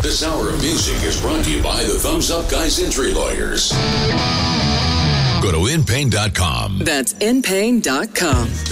This hour of music is brought to you by the Thumbs Up Guys Injury Lawyers. Go to InPain.com. That's InPain.com.